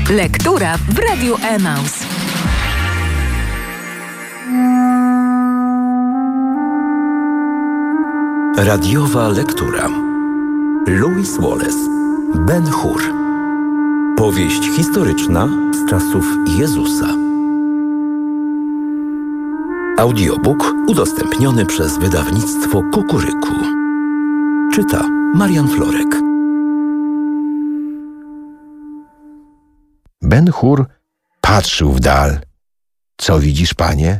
Lektura w Radiu Emaus. Radiowa lektura. Lewis Wallace, Ben-Hur. Powieść historyczna z czasów Jezusa. Audiobook udostępniony przez wydawnictwo Kukuryku. Czyta Marian Florek. Ben-Hur patrzył w dal. Co widzisz, panie?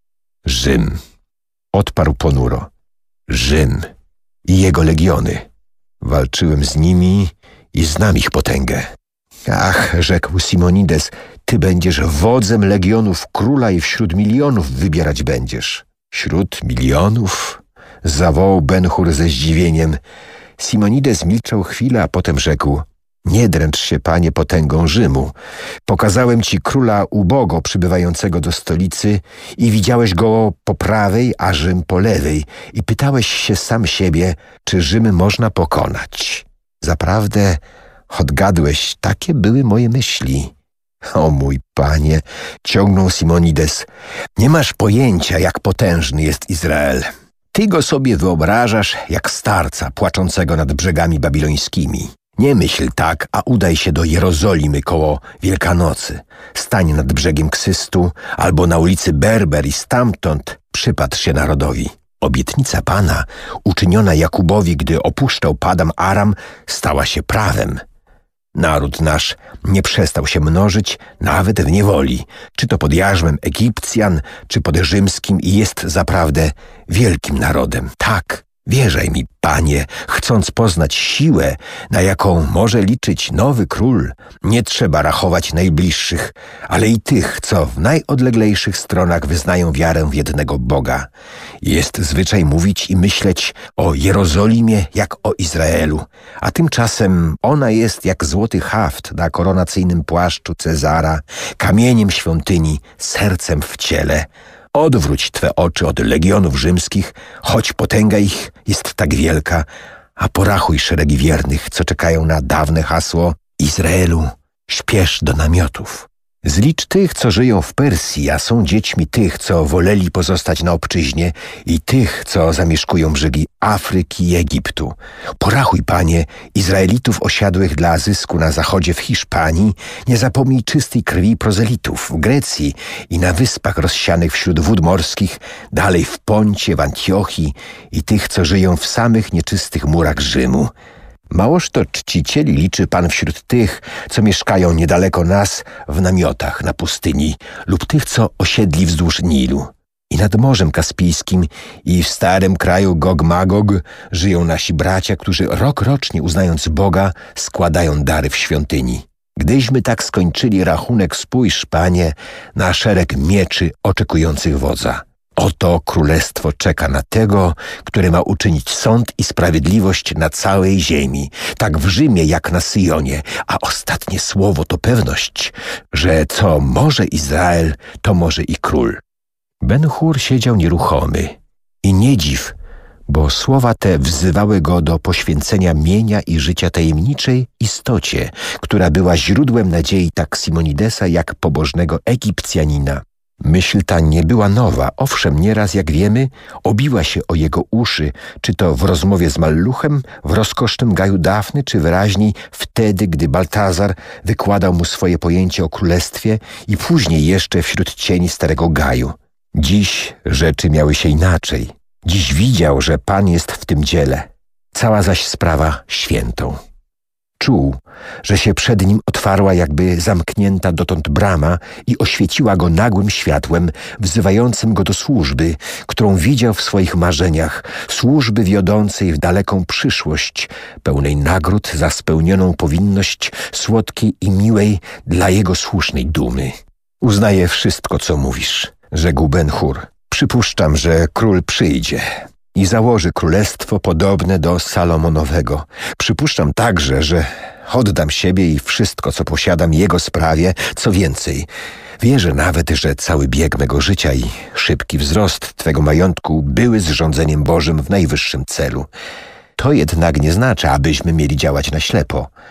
Rzym. Odparł ponuro. Rzym i jego legiony. Walczyłem z nimi i znam ich potęgę. Ach, rzekł Simonides, ty będziesz wodzem legionów króla i wśród milionów wybierać będziesz. Wśród milionów? Zawołał Ben-Hur ze zdziwieniem. Simonides milczał chwilę, a potem rzekł: nie dręcz się, panie, potęgą Rzymu. Pokazałem ci króla ubogo przybywającego do stolicy i widziałeś go po prawej, a Rzym po lewej i pytałeś się sam siebie, czy Rzym można pokonać. Zaprawdę odgadłeś, takie były moje myśli. O mój panie, ciągnął Simonides, nie masz pojęcia, jak potężny jest Izrael. Ty go sobie wyobrażasz jak starca płaczącego nad brzegami babilońskimi. Nie myśl tak, a udaj się do Jerozolimy koło Wielkanocy. Stań nad brzegiem Ksystu albo na ulicy Berber i stamtąd przypatrz się narodowi. Obietnica Pana, uczyniona Jakubowi, gdy opuszczał Padam Aram, stała się prawem. Naród nasz nie przestał się mnożyć nawet w niewoli, czy to pod jarzmem Egipcjan, czy pod rzymskim i jest zaprawdę wielkim narodem. Tak, wierzaj mi, panie, chcąc poznać siłę, na jaką może liczyć nowy król, nie trzeba rachować najbliższych, ale i tych, co w najodleglejszych stronach wyznają wiarę w jednego Boga. Jest zwyczaj mówić i myśleć o Jerozolimie jak o Izraelu, a tymczasem ona jest jak złoty haft na koronacyjnym płaszczu Cezara, kamieniem świątyni, sercem w ciele. Odwróć twe oczy od legionów rzymskich, choć potęga ich jest tak wielka, a porachuj szeregi wiernych, co czekają na dawne hasło Izraelu, śpiesz do namiotów. Zlicz tych, co żyją w Persji, a są dziećmi tych, co woleli pozostać na obczyźnie i tych, co zamieszkują brzegi Afryki i Egiptu. Porachuj, panie, Izraelitów osiadłych dla zysku na zachodzie w Hiszpanii, nie zapomnij czystej krwi prozelitów w Grecji i na wyspach rozsianych wśród wód morskich, dalej w Poncie, w Antiochii i tych, co żyją w samych nieczystych murach Rzymu. Małoż to czcicieli liczy Pan wśród tych, co mieszkają niedaleko nas w namiotach na pustyni lub tych, co osiedli wzdłuż Nilu. I nad Morzem Kaspijskim i w starym kraju Gog-Magog żyją nasi bracia, którzy rokrocznie uznając Boga składają dary w świątyni. Gdyśmy tak skończyli rachunek, spójrz, panie, na szereg mieczy oczekujących wodza. Oto królestwo czeka na tego, który ma uczynić sąd i sprawiedliwość na całej ziemi, tak w Rzymie jak na Syjonie, a ostatnie słowo to pewność, że co może Izrael, to może i król. Ben-Hur siedział nieruchomy i nie dziw, bo słowa te wzywały go do poświęcenia mienia i życia tajemniczej istocie, która była źródłem nadziei tak Simonidesa jak pobożnego Egipcjanina. Myśl ta nie była nowa, owszem, nieraz, jak wiemy, obiła się o jego uszy, czy to w rozmowie z Malluchem, w rozkosznym gaju Dafny, czy wyraźniej wtedy, gdy Baltazar wykładał mu swoje pojęcie o królestwie i później jeszcze wśród cieni starego gaju. Dziś rzeczy miały się inaczej. Dziś widział, że Pan jest w tym dziele, cała zaś sprawa świętą. Czuł, że się przed nim otwarła jakby zamknięta dotąd brama i oświeciła go nagłym światłem, wzywającym go do służby, którą widział w swoich marzeniach, służby wiodącej w daleką przyszłość, pełnej nagród za spełnioną powinność, słodkiej i miłej dla jego słusznej dumy. Uznaję wszystko, co mówisz, rzekł Ben-Hur. Przypuszczam, że król przyjdzie i założy królestwo podobne do Salomonowego. Przypuszczam także, że oddam siebie i wszystko, co posiadam jego sprawie, co więcej. Wierzę nawet, że cały bieg mego życia i szybki wzrost twego majątku były zrządzeniem Bożym w najwyższym celu. To jednak nie znaczy, abyśmy mieli działać na ślepo.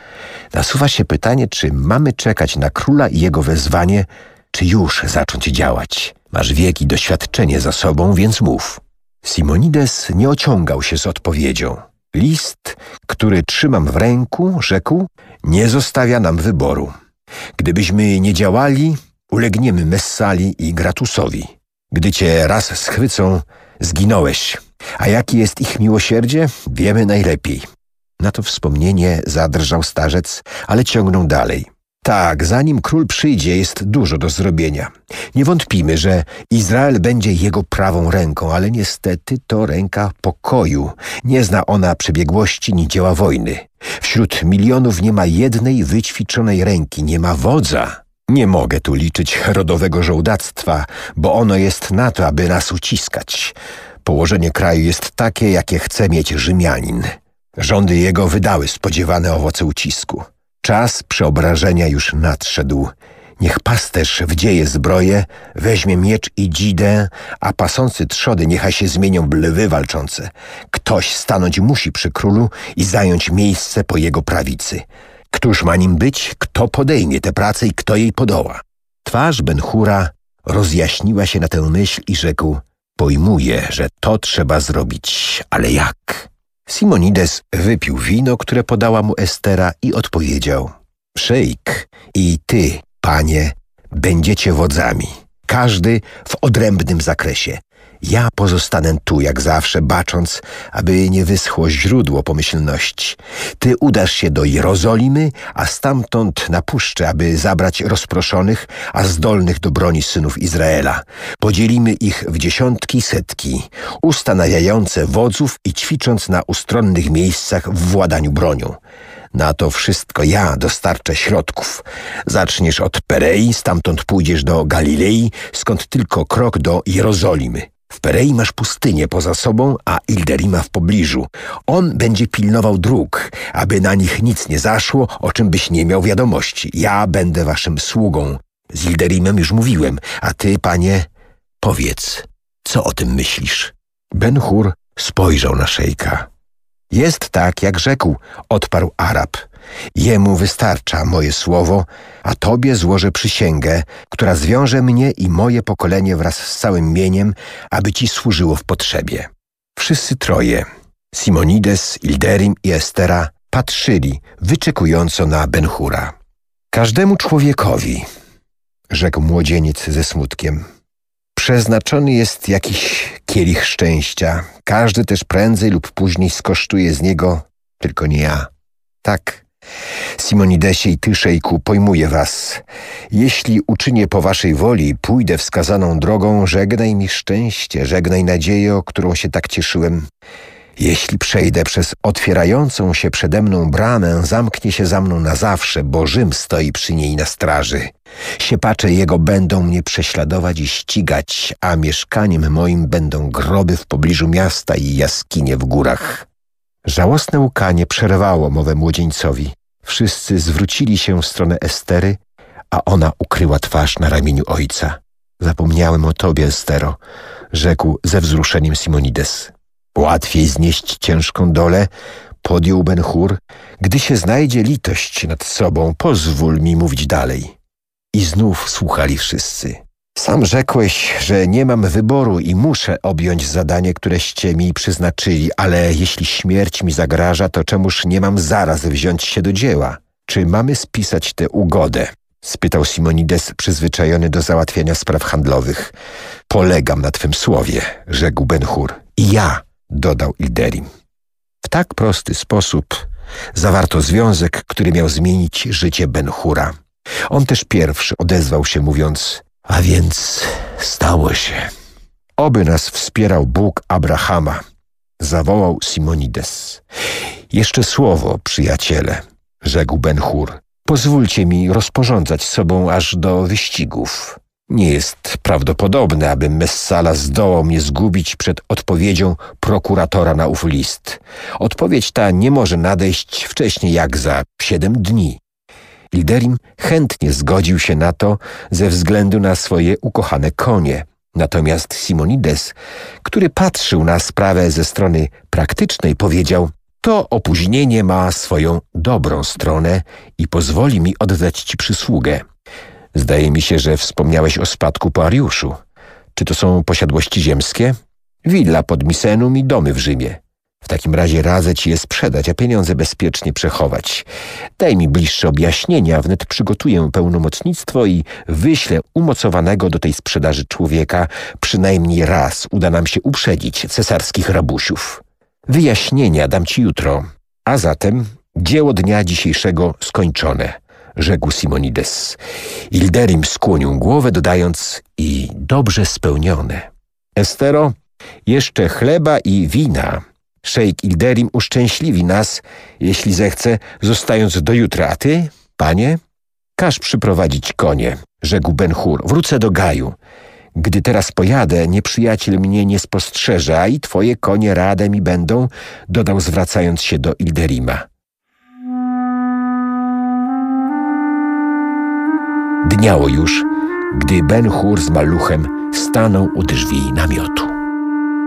Nasuwa się pytanie, czy mamy czekać na króla i jego wezwanie, czy już zacząć działać. Masz wiek i doświadczenie za sobą, więc mów. Simonides nie ociągał się z odpowiedzią. List, który trzymam w ręku, rzekł, nie zostawia nam wyboru. Gdybyśmy nie działali, ulegniemy Messali i Gratusowi. Gdy cię raz schwycą, zginąłeś. A jakie jest ich miłosierdzie, wiemy najlepiej. Na to wspomnienie zadrżał starzec, ale ciągnął dalej. Tak, zanim król przyjdzie, jest dużo do zrobienia. Nie wątpimy, że Izrael będzie jego prawą ręką, ale niestety to ręka pokoju. Nie zna ona przebiegłości ni dzieła wojny. Wśród milionów nie ma jednej wyćwiczonej ręki, nie ma wodza. Nie mogę tu liczyć rodowego żołdactwa, bo ono jest na to, aby nas uciskać. Położenie kraju jest takie, jakie chce mieć Rzymianin. Rządy jego wydały spodziewane owoce ucisku. Czas przeobrażenia już nadszedł. Niech pasterz wdzieje zbroję, weźmie miecz i dzidę, a pasący trzody niechaj się zmienią w lwy walczące. Ktoś stanąć musi przy królu i zająć miejsce po jego prawicy. Któż ma nim być? Kto podejmie tę pracę i kto jej podoła? Twarz Ben-Hura rozjaśniła się na tę myśl i rzekł, pojmuję, że to trzeba zrobić, ale jak? Simonides wypił wino, które podała mu Estera i odpowiedział, szejk i ty, panie, będziecie wodzami, każdy w odrębnym zakresie. Ja pozostanę tu, jak zawsze, bacząc, aby nie wyschło źródło pomyślności. Ty udasz się do Jerozolimy, a stamtąd na puszczę, aby zabrać rozproszonych, a zdolnych do broni synów Izraela. Podzielimy ich w dziesiątki, setki, ustanawiające wodzów i ćwicząc na ustronnych miejscach w władaniu bronią. Na to wszystko ja dostarczę środków. Zaczniesz od Perei, stamtąd pójdziesz do Galilei, skąd tylko krok do Jerozolimy. W Perei masz pustynię poza sobą, a Ilderima w pobliżu. On będzie pilnował dróg, aby na nich nic nie zaszło, o czym byś nie miał wiadomości. Ja będę waszym sługą. Z Ilderimem już mówiłem, a ty, panie, powiedz, co o tym myślisz? Ben-Hur spojrzał na szejka. Jest tak, jak rzekł, odparł Arab. Jemu wystarcza moje słowo, a tobie złożę przysięgę, która zwiąże mnie i moje pokolenie wraz z całym mieniem, aby ci służyło w potrzebie. Wszyscy troje, Simonides, Ilderim i Estera, patrzyli wyczekująco na Ben-Hura. Każdemu człowiekowi, rzekł młodzieniec ze smutkiem, przeznaczony jest jakiś kielich szczęścia. Każdy też prędzej lub później skosztuje z niego, tylko nie ja. Tak, Simonidesie i ty, szejku, pojmuję was. Jeśli uczynię po waszej woli, pójdę wskazaną drogą, żegnaj mi szczęście, żegnaj nadzieję, o którą się tak cieszyłem. Jeśli przejdę przez otwierającą się przede mną bramę, zamknie się za mną na zawsze, bo Rzym stoi przy niej na straży. Siepacze jego będą mnie prześladować i ścigać, a mieszkaniem moim będą groby w pobliżu miasta i jaskinie w górach. Żałosne łkanie przerwało mowę młodzieńcowi. Wszyscy zwrócili się w stronę Estery, a ona ukryła twarz na ramieniu ojca. Zapomniałem o tobie, Estero, rzekł ze wzruszeniem Simonides. Łatwiej znieść ciężką dolę, podjął Ben-Hur. Gdy się znajdzie litość nad sobą, pozwól mi mówić dalej. I znów słuchali wszyscy. Sam rzekłeś, że nie mam wyboru i muszę objąć zadanie, któreście mi przyznaczyli, ale jeśli śmierć mi zagraża, to czemuż nie mam zaraz wziąć się do dzieła? Czy mamy spisać tę ugodę? Spytał Simonides, przyzwyczajony do załatwiania spraw handlowych. Polegam na twym słowie, rzekł Ben-Hur. I ja, dodał Ilderim. W tak prosty sposób zawarto związek, który miał zmienić życie Ben-Hura. On też pierwszy odezwał się, mówiąc: a więc stało się. Oby nas wspierał Bóg Abrahama, zawołał Simonides. Jeszcze słowo, przyjaciele, rzekł Ben-Hur. Pozwólcie mi rozporządzać sobą aż do wyścigów. Nie jest prawdopodobne, aby Messala zdołał mnie zgubić przed odpowiedzią prokuratora na ów list. Odpowiedź ta nie może nadejść wcześniej jak za 7 dni. Ilderim chętnie zgodził się na to ze względu na swoje ukochane konie. Natomiast Simonides, który patrzył na sprawę ze strony praktycznej, powiedział: To opóźnienie ma swoją dobrą stronę i pozwoli mi oddać ci przysługę. Zdaje mi się, że wspomniałeś o spadku po Ariuszu. Czy to są posiadłości ziemskie? Willa pod Misenum i domy w Rzymie. W takim razie radzę ci je sprzedać, a pieniądze bezpiecznie przechować. Daj mi bliższe objaśnienia, wnet przygotuję pełnomocnictwo i wyślę umocowanego do tej sprzedaży człowieka. Przynajmniej raz uda nam się uprzedzić cesarskich rabusiów. Wyjaśnienia dam ci jutro, a zatem dzieło dnia dzisiejszego skończone, rzekł Simonides. Ilderim skłonił głowę, dodając: i dobrze spełnione. Estero, jeszcze chleba i wina. Szejk Ilderim uszczęśliwi nas, jeśli zechce, zostając do jutra, a ty, panie? Każ przyprowadzić konie, rzekł Ben-Hur. Wrócę do Gaju. Gdy teraz pojadę, nieprzyjaciel mnie nie spostrzeże, a i twoje konie rade mi będą, dodał, zwracając się do Ilderima. Dniało już, gdy Ben-Hur z maluchem stanął u drzwi namiotu.